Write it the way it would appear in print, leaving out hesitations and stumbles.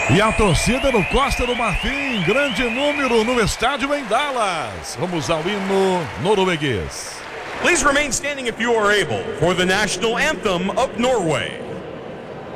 E a torcida do Costa do Marfim, grande número no estádio em Dallas. Vamos ao hino norueguês. Please remain standing if you are able for the national anthem of Norway.